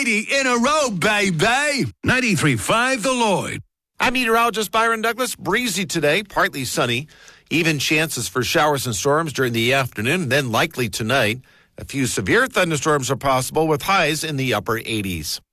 80 in a row, baby. 93.5 The Lloyd. I'm meteorologist Byron Douglas. Breezy today, partly sunny. Even chances for showers and storms during the afternoon, then likely tonight. A few severe thunderstorms are possible with highs in the upper 80s.